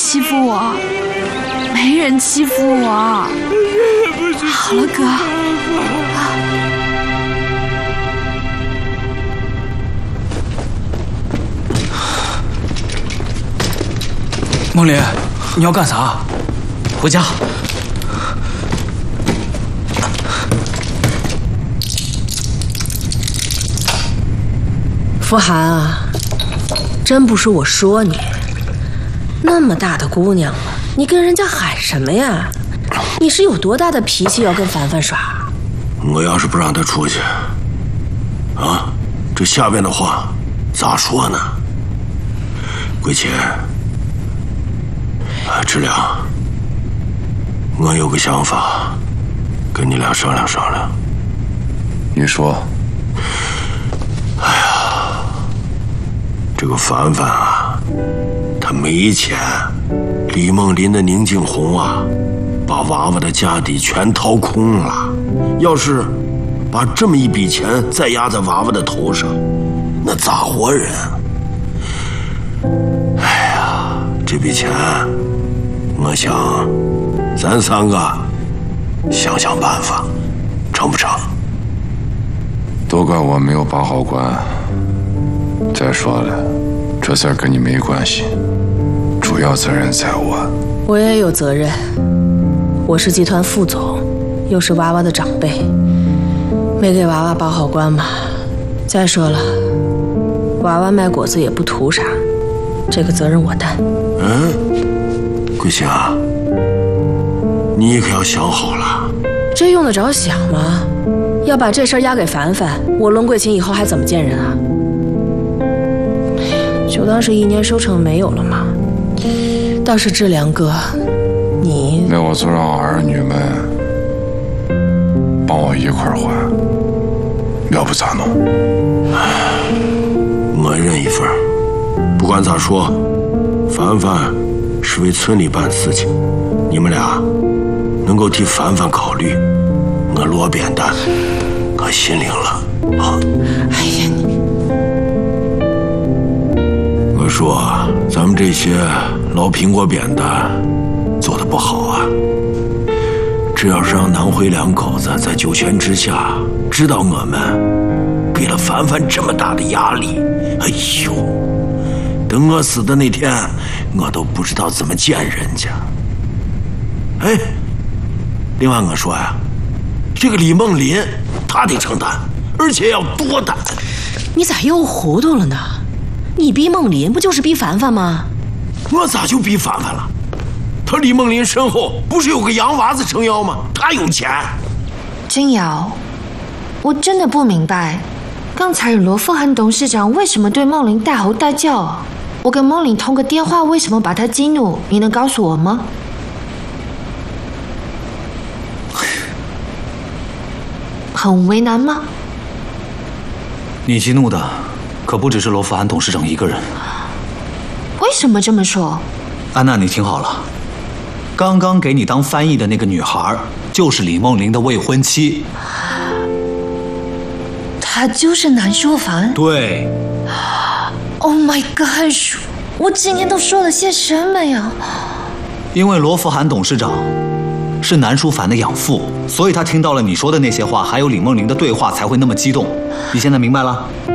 欺负我，没人欺负我。好了，哥。 梦林，你要干啥？回家。 傅寒啊，真不是我说你，那么大的姑娘了，你跟人家喊什么呀？你是有多大的脾气要跟凡凡耍？ 我要是不让她出去，啊，这下边的话咋说呢？桂琴。知了，我有个想法，跟你俩商量商量。 你说。 哎呀，这个凡凡啊，他没钱，李梦林的宁静红啊，把娃娃的家底全掏空了。要是把这么一笔钱再压在娃娃的头上，那咋活人？哎呀，这笔钱。我想，咱三个想想办法，成不成？ 都怪我没有把好关。再说了，这事儿跟你没关系，主要责任在我。 我也有责任，我是集团副总，又是娃娃的长辈，没给娃娃把好关嘛。再说了，娃娃卖果子也不图啥，这个责任我担。 桂香，你可要想好了。 这用得着想吗？要把这事儿押给凡凡，我龙桂琴以后还怎么见人啊？就当是1年收成没有了嘛。倒是志良哥，你那我就让儿女们帮我一块儿还，要不咋弄？ 我认一份。不管咋说，凡凡是为村里办事情，你们俩能够替凡凡考虑，我罗扁担，我心领了啊！ 哎呀你， 我说咱们这些老苹果扁担做得不好啊，这要是让南辉两口子在九泉之下知道我们给了凡凡这么大的压力，哎呦！等我死的那天，我都不知道怎么见人家。哎，另外我说呀，这个李梦林他得承担，而且要多担。 你咋又糊涂了呢？你逼梦林不就是逼凡凡吗？ 我咋就逼凡凡了？他李梦林身后不是有个洋娃子撑腰吗？他有钱。 金瑶，我真的不明白，刚才罗富涵董事长为什么对梦林大吼大叫啊？我跟梦林通个电话，为什么把他激怒？你能告诉我吗？很为难吗？ 你激怒的可不只是罗富涵董事长一个人。 为什么这么说？ 安娜，你听好了，刚刚给你当翻译的那个女孩，就是李梦林的未婚妻。 她就是南书凡。 对。 Oh my God！ 我今天都说了些什么呀？ 因为罗富涵董事长是南书凡的养父，所以他听到了你说的那些话，还有李梦林的对话，才会那么激动。你现在明白了？